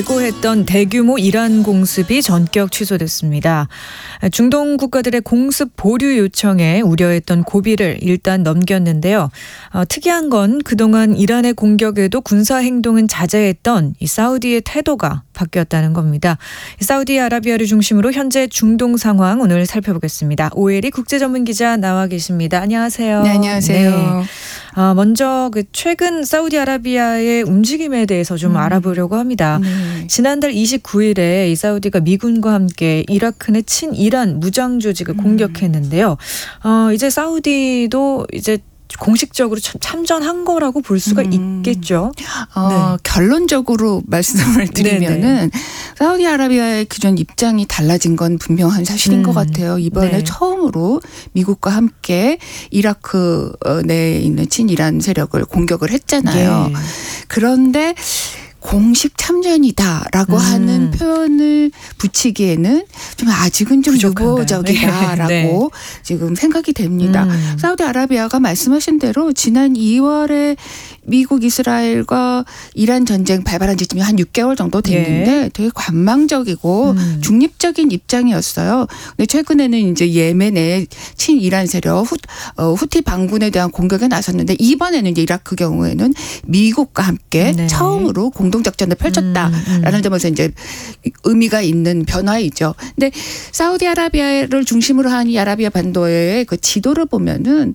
예고했던 대규모 이란 공습이 전격 취소됐습니다. 중동 국가들의 공습 보류 요청에 우려했던 고비를 일단 넘겼는데요. 특이한 건 그동안 이란의 공격에도 군사 행동은 자제했던 이 사우디의 태도가 바뀌었다는 겁니다. 사우디아라비아를 중심으로 현재 중동 상황 오늘 살펴보겠습니다. 오혜리 국제전문기자 나와 계십니다. 안녕하세요. 네, 안녕하세요. 네. 먼저 최근 사우디아라비아의 움직임에 대해서 좀 알아보려고 합니다. 네. 지난달 29일에 이 사우디가 미군과 함께 이라크 내 친이란 무장 조직을 공격했는데요. 이제 사우디도 이제 공식적으로 참전한 거라고 볼 수가 있겠죠. 네. 결론적으로 말씀을 드리면은 사우디아라비아의 기존 입장이 달라진 건 분명한 사실인 것 같아요. 이번에 처음으로 미국과 함께 이라크 내에 있는 친이란 세력을 공격을 했잖아요. 그런데 공식 참전이다라고 하는 표현을 붙이기에는 좀 아직은 좀 유보적이다라고 지금 생각이 됩니다. 사우디아라비아가 말씀하신 대로 지난 2월에 미국 이스라엘과 이란 전쟁 발발한 지점이 한 6개월 정도 됐는데 되게 관망적이고 중립적인 입장이었어요. 근데 최근에는 이제 예멘의 친이란 세력 후티 반군에 대한 공격에 나섰는데 이번에는 이제 이라크 경우에는 미국과 함께 처음으로 공동작전을 펼쳤다라는 점에서 이제 의미가 있는 변화이죠. 근데 사우디아라비아를 중심으로 한 이 아라비아 반도의 그 지도를 보면은